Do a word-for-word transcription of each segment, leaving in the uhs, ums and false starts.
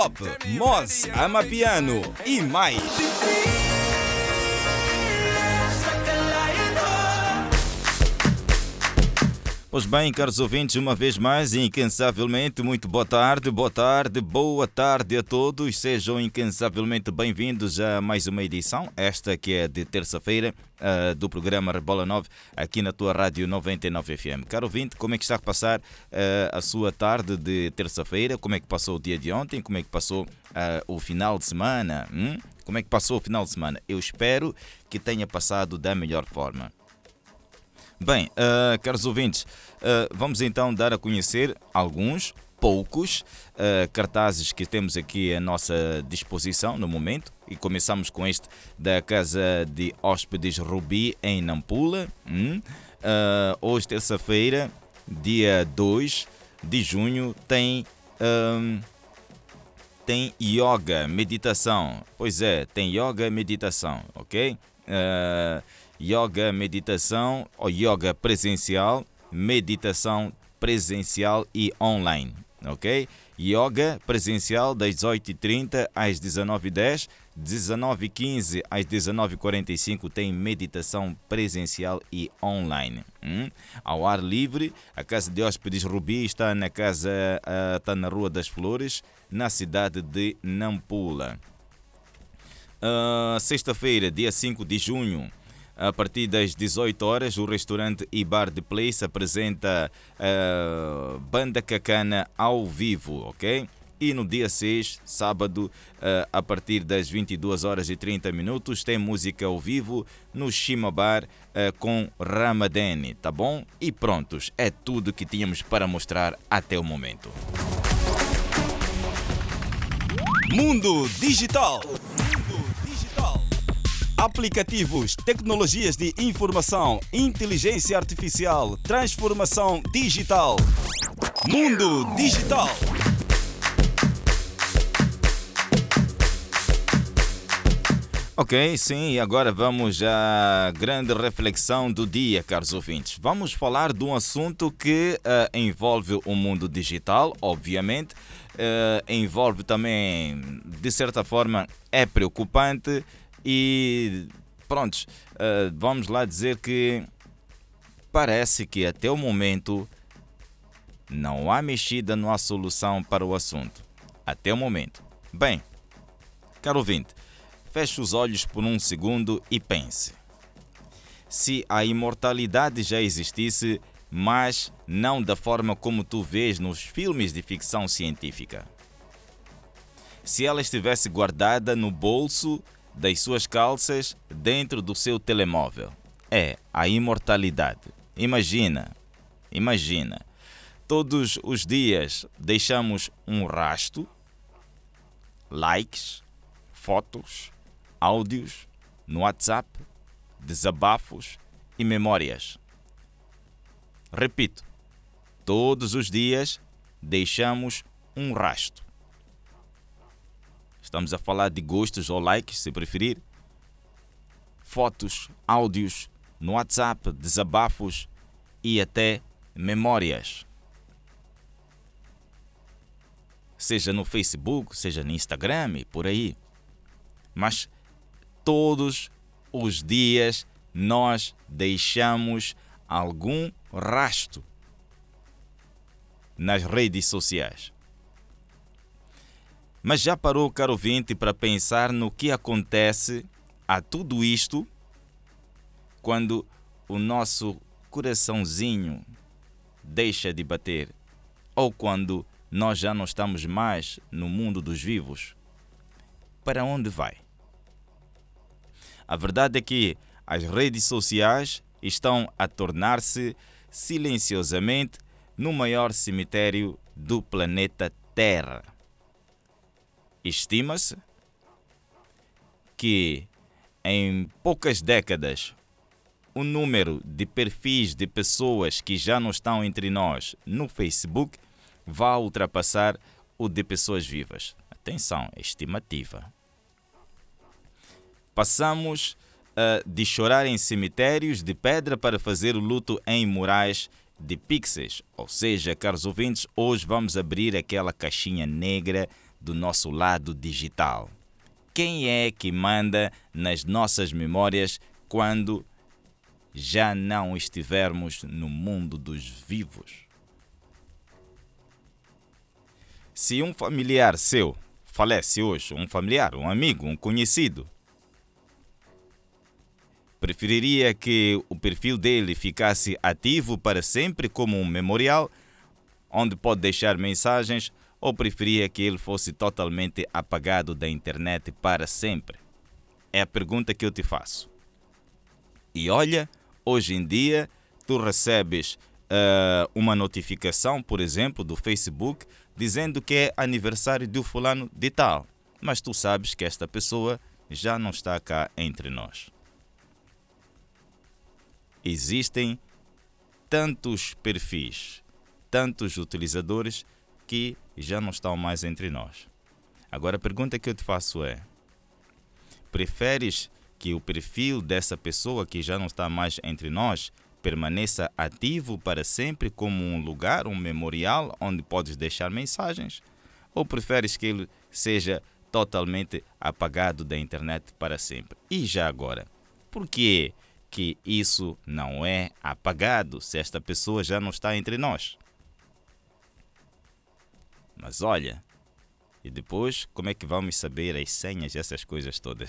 Pop, Moz, Amapiano e mais. Pois bem, caros ouvintes, uma vez mais, incansavelmente, muito boa tarde, boa tarde, boa tarde a todos. Sejam incansavelmente bem-vindos a mais uma edição, esta que é de terça-feira, uh, do programa Rebola nove, aqui na tua Rádio noventa e nove F M. Caro ouvinte, como é que está a passar uh, a sua tarde de terça-feira? Como é que passou o dia de ontem? Como é que passou uh, o final de semana? Hum? Como é que passou o final de semana? Eu espero que tenha passado da melhor forma. Bem, uh, caros ouvintes, uh, vamos então dar a conhecer alguns, poucos, uh, cartazes que temos aqui à nossa disposição no momento. E começamos com este da Casa de Hóspedes Rubi, em Nampula. Hum? Uh, hoje, terça-feira, dia dois de junho, tem, um, tem yoga, meditação. Pois é, tem yoga, meditação, ok? Uh, Yoga, meditação ou yoga presencial, meditação presencial e online, ok? Yoga presencial das dezoito e trinta às dezenove e dez, dezenove e quinze às dezenove e quarenta e cinco tem meditação presencial e online. Hum? Ao ar livre, a Casa de Hóspedes Rubi está na, casa, uh, está na Rua das Flores, na cidade de Nampula. Uh, sexta-feira, dia cinco de junho, a partir das dezoito horas, o restaurante e bar de Place apresenta uh, Banda Cacana ao vivo, ok? E no dia seis, sábado, uh, a partir das vinte e duas horas e trinta minutos, tem música ao vivo no Shima Bar uh, com Ramadani, tá bom? E prontos, é tudo que tínhamos para mostrar até o momento. Mundo Digital. Aplicativos, tecnologias de informação, inteligência artificial, transformação digital. Mundo Digital. Ok, sim, e agora vamos à grande reflexão do dia, caros ouvintes. Vamos falar de um assunto que uh, envolve o mundo digital, obviamente, uh, envolve também, de certa forma, é preocupante. E pronto, uh, vamos lá dizer que parece que até o momento não há mexida, não há solução para o assunto. Até o momento. Bem, caro ouvinte, feche os olhos por um segundo e pense. Se a imortalidade já existisse, mas não da forma como tu vês nos filmes de ficção científica. Se ela estivesse guardada no bolso das suas calças dentro do seu telemóvel. É a imortalidade. Imagina, imagina. Todos os dias deixamos um rastro, likes, fotos, áudios no WhatsApp, desabafos e memórias. Repito, todos os dias deixamos um rastro. Estamos a falar de gostos ou likes, se preferir. Fotos, áudios no WhatsApp, desabafos e até memórias. Seja no Facebook, seja no Instagram e por aí. Mas todos os dias nós deixamos algum rastro nas redes sociais. Mas já parou, caro ouvinte, para pensar no que acontece a tudo isto quando o nosso coraçãozinho deixa de bater ou quando nós já não estamos mais no mundo dos vivos? Para onde vai? A verdade é que as redes sociais estão a tornar-se silenciosamente no maior cemitério do planeta Terra. Estima-se que em poucas décadas o número de perfis de pessoas que já não estão entre nós no Facebook vai ultrapassar o de pessoas vivas. Atenção, é estimativa. Passamos uh, de chorar em cemitérios de pedra para fazer o luto em murais de pixels. Ou seja, caros ouvintes, hoje vamos abrir aquela caixinha negra do nosso lado digital? Quem é que manda nas nossas memórias quando já não estivermos no mundo dos vivos? Se um familiar seu falece hoje, um familiar, um amigo, um conhecido, preferiria que o perfil dele ficasse ativo para sempre como um memorial, onde pode deixar mensagens, ou preferia que ele fosse totalmente apagado da internet para sempre? É a pergunta que eu te faço. E olha, hoje em dia, tu recebes uh, uma notificação, por exemplo, do Facebook, dizendo que é aniversário do fulano de tal. Mas tu sabes que esta pessoa já não está cá entre nós. Existem tantos perfis, tantos utilizadores que já não estão mais entre nós. Agora a pergunta que eu te faço é: preferes que o perfil dessa pessoa que já não está mais entre nós permaneça ativo para sempre como um lugar, um memorial onde podes deixar mensagens? Ou preferes que ele seja totalmente apagado da internet para sempre? E já agora, por que que isso não é apagado se esta pessoa já não está entre nós? Mas olha, e depois como é que vamos saber as senhas e essas coisas todas?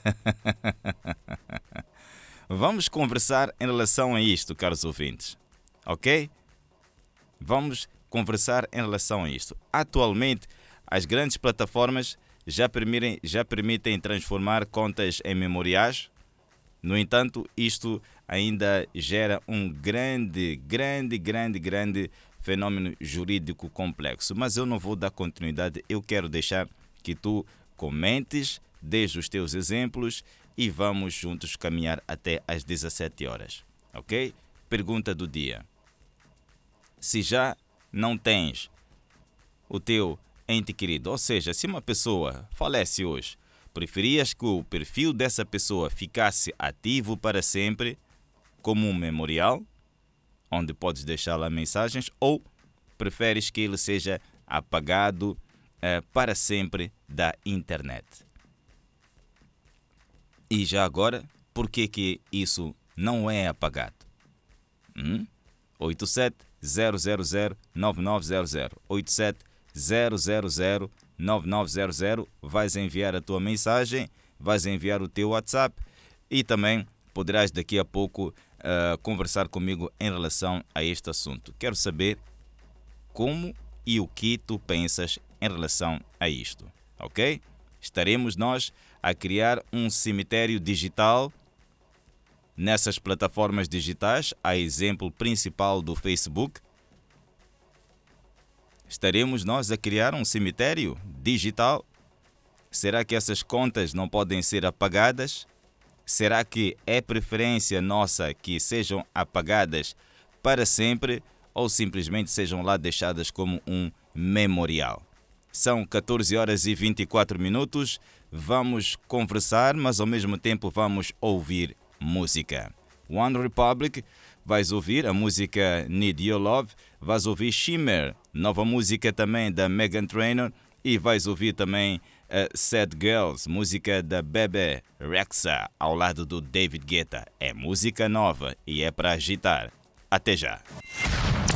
Vamos conversar em relação a isto, caros ouvintes, ok? Vamos conversar em relação a isto. Atualmente, as grandes plataformas já permitem, já permitem transformar contas em memoriais. No entanto, isto ainda gera um grande, grande, grande, grande fenômeno jurídico complexo. Mas eu não vou dar continuidade, eu quero deixar que tu comentes, deixe os teus exemplos e vamos juntos caminhar até às dezessete horas, ok? Pergunta do dia. Se já não tens o teu ente querido, ou seja, se uma pessoa falece hoje, preferias que o perfil dessa pessoa ficasse ativo para sempre como um memorial, onde podes deixar lá mensagens, ou preferes que ele seja apagado eh, para sempre da internet? E já agora, por que que isso não é apagado? Hum? oito sete zero zero zero nove nove zero zero oito sete zero zero zero nove nove zero zero. Vais enviar a tua mensagem, vais enviar o teu WhatsApp e também poderás daqui a pouco uh, conversar comigo em relação a este assunto. Quero saber como e o que tu pensas em relação a isto, ok? Estaremos nós a criar um cemitério digital nessas plataformas digitais, a exemplo principal do Facebook. Estaremos nós a criar um cemitério digital? Será que essas contas não podem ser apagadas? Será que é preferência nossa que sejam apagadas para sempre ou simplesmente sejam lá deixadas como um memorial? São catorze horas e vinte e quatro minutos. Vamos conversar, mas ao mesmo tempo vamos ouvir música. One Republic, vais ouvir a música Need Your Love, vais ouvir Shimmer, nova música também da Meghan Trainor, e vais ouvir também uh, Sad Girls, música da Bebe Rexha, ao lado do David Guetta. É música nova e é para agitar. Até já!